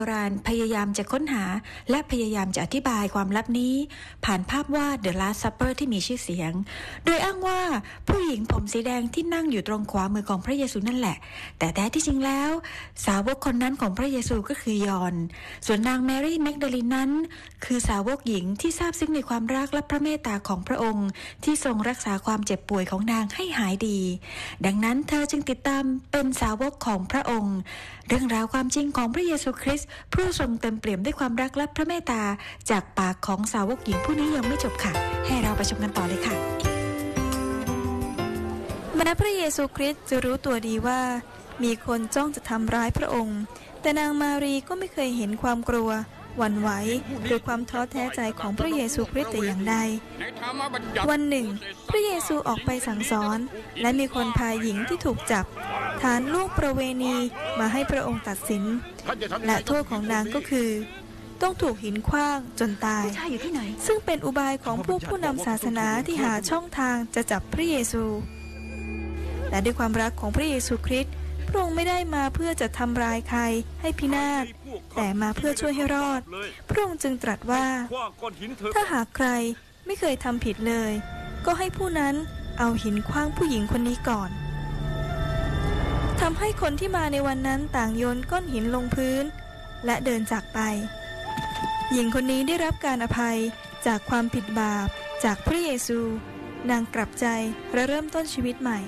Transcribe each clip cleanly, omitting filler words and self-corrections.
โบราณพยายามจะค้นหาและพยายามจะอธิบายความลับนี้ผ่านภาพวาด The Last Supper ที่มีชื่อเสียงโดยอ้างว่าผู้หญิงผมสีแดงที่นั่งอยู่ตรงขวามือของพระเยซูนั่นแหละแต่แท้ที่จริงแล้วสาวกคนนั้นของพระเยซูก็คือยอห์นส่วนนางแมรี่แมกดาลีนนั้นคือสาวกหญิงที่ซาบซึ้งในความรักและพระเมตตาของพระองค์ที่ทรงรักษาความเจ็บป่วยของนางให้หายดีดังนั้นเธอจึงติดตามเป็นสาวกของพระองค์เรื่องราวความจริงของพระเยซูคริสต์ผู้ทรงเต็มเปี่ยมด้วยความรักและพระเมตตาจากปากของสาวกหญิงผู้นี้ยังไม่จบค่ะให้เราไปชมกันต่อเลยค่ะแม้พระเยซูคริสต์จะรู้ตัวดีว่ามีคนจ้องจะทำร้ายพระองค์แต่นางมารีก็ไม่เคยเห็นความกลัวหวั่นไหวหรือความท้อแท้ใจของพระเยซูคริสต์แต่อย่างใดวันหนึ่งพระเยซูออกไปสั่งสอนและมีคนพาหญิงที่ถูกจับฐานล่วงประเวณีมาให้พระองค์ตัดสินและโทษของนางก็คือต้องถูกหินขว้างจนตายซึ่งเป็นอุบายของพวกผู้นำศาสนาที่หาช่องทางจะจับพระเยซูและด้วยความรักของพระเยซูคริสต์พระองค์ไม่ได้มาเพื่อจะทำร้ายใครให้พินาศแต่มาเพื่อช่วยให้รอดพระองค์จึงตรัสว่าถ้าหากใครไม่เคยทำผิดเลยก็ให้ผู้นั้นเอาหินขว้างผู้หญิงคนนี้ก่อนทำให้คนที่มาในวันนั้นต่างโยนก้อนหินลงพื้นและเดินจากไปหญิงคนนี้ได้รับการอภัยจากความผิดบาปจากพระเยซูนางกลับใจและเริ่มต้นชีวิตใหม่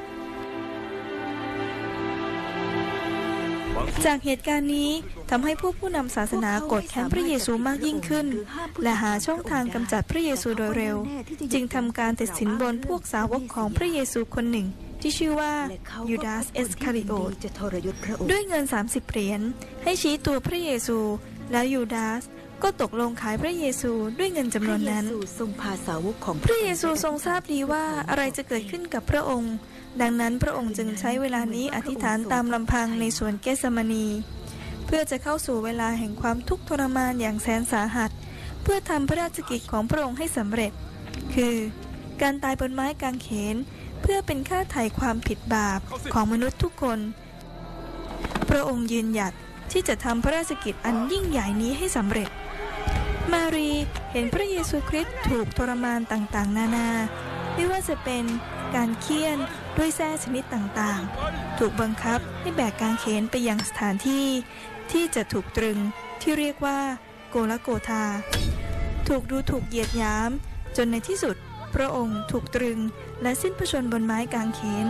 จากเหตุการณ์นี้ทำให้ผู้นำศาสนาโกรธแค้นพระเยซูมากยิ่งขึ้นและหาช่องทางกำจัดพระเยซูโดยเร็วจึงทำการตัดสินบนพวกสาวกของพระเยซูคนหนึ่งที่ชื่อว่ายูดาสเอสคาริโอตด้วยเงิน30เหรียญให้ชี้ตัวพระเยซูแล้วยูดาสก็ตกลงขายพระเยซูด้วยเงินจำนวนนั้นพระเยซูทรงทราบดีว่าอะไรจะเกิดขึ้นกับพระองค์ดังนั้นพระองค์จึงใช้เวลานี้อธิษฐานตามลำพังในสวนเกสมานีเพื่อจะเข้าสู่เวลาแห่งความทุกข์ทรมานอย่างแสนสาหัสเพื่อทำพระราชกิจของพระองค์ให้สำเร็จคือการตายบนไม้กางเขนเพื่อเป็นค่าไถ่ความผิดบาปของมนุษย์ทุกคนพระองค์ยืนหยัดที่จะทำพระราชกิจอันยิ่งใหญ่นี้ให้สำเร็จมารีเห็นพระเยซูคริสต์ถูกทรมานต่างๆนานาไม่ว่าจะเป็นการเฆี่ยนด้วยแส้ชนิดต่างๆถูกบังคับให้แบกกางเขนไปยังสถานที่ที่จะถูกตรึงที่เรียกว่าโกลโกธาถูกเหยียดหยามจนในที่สุดพระองค์ถูกตรึงและสิ้นพระชนม์บนไม้กางเขน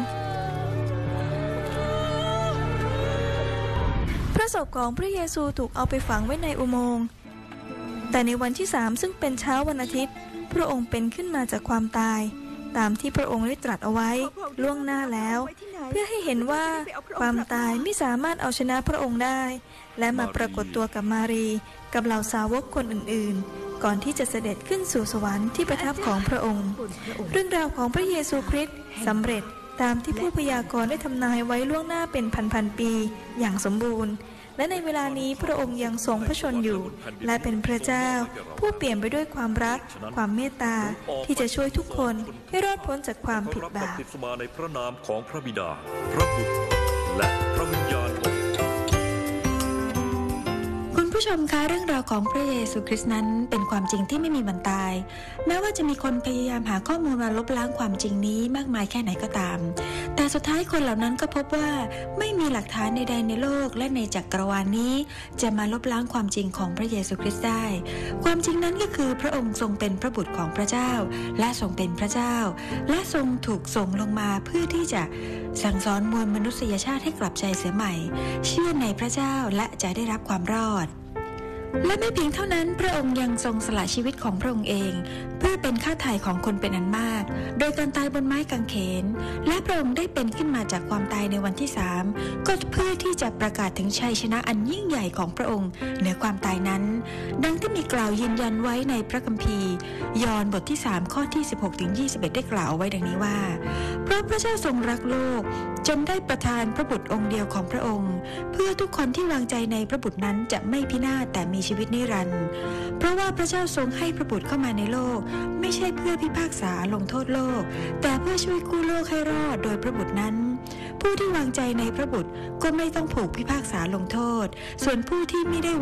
พระศพของพระเยซูถูกเอาไปฝังไว้ในอุโมงค์แต่ในวันที่3ซึ่งเป็นเช้าวันอาทิตย์พระองค์เป็นขึ้นมาจากความตายตามที่พระองค์ได้ตรัสเอาไว้ล่วงหน้าแล้วเพื่อให้เห็นว่าความตายไม่สามารถเอาชนะพระองค์ได้และมาปรากฏตัวกับมารีกับเหล่าสาวกคนอื่นๆก่อนที่จะเสด็จขึ้นสู่สวรรค์ที่ประทับของพระองค์เรื่องราวของพระเยซูคริสต์สำเร็จตามที่ผู้พยากรณ์ได้ทำนายไว้ล่วงหน้าเป็นพันๆปีอย่างสมบูรณ์และในเวลานี้พระองค์ยังทรงพระชนอยู่และเป็นพระเจ้าผู้เปี่ยมไปด้วยความรักความเมตตาที่จะช่วยทุกคนให้รอดพ้นจากความผิดบาปในพระนามของพระบิดาพระบุตรและพระวิญญาณผู้ชมคะเรื่องราวของพระเยซูคริสต์นั้นเป็นความจริงที่ไม่มีวันตายแม้ว่าจะมีคนพยายามหาข้อมูลมาลบล้างความจริงนี้มากมายแค่ไหนก็ตามแต่สุดท้ายคนเหล่านั้นก็พบว่าไม่มีหลักฐานใดๆในโลกและในจักรวาลนี้จะมาลบล้างความจริงของพระเยซูคริสต์ได้ความจริงนั้นก็คือพระองค์ทรงเป็นพระบุตรของพระเจ้าและทรงเป็นพระเจ้าและทรงถูกส่งลงมาเพื่อที่จะสั่งสอนมวลมนุษยชาติให้กลับใจเสียใหม่เชื่อในพระเจ้าและจะได้รับความรอดและไม่เพียงเท่านั้นพระองค์ยังทรงสละชีวิตของพระองค์เองเพื่อเป็นค่าไถ่ของคนเป็นอันมากโดยการตายบนไม้กางเขนและพระองค์ได้เป็นขึ้นมาจากความตายในวันที่3ก็เพื่อที่จะประกาศถึงชัยชนะอันยิ่งใหญ่ของพระองค์เหนือความตายนั้นดังที่มีกล่าวยืนยันไว้ในพระคัมภีร์ยอห์นบทที่3ข้อที่16ถึง21ได้กล่าวไว้ดังนี้ว่าเพราะพระเจ้าทรงรักโลกจนได้ประทานพระบุตรองค์เดียวของพระองค์เพื่อทุกคนที่วางใจในพระบุตรนั้นจะไม่พินาศแต่มีชีวิตนิรันดร์เพราะว่าพระเจ้าทรงให้พระบุตรเข้ามาในโลกไม่ใช่เพื่อพิพากษาลงโทษโลกแต่เพื่อช่วยกู้โลกให้รอดโดยพระบุตรนั้นผู้ที่วางใจในพระบุตรก็ไม่ต้องถูกพิพากษาลงโทษส่วนผู้ที่ไม่ได้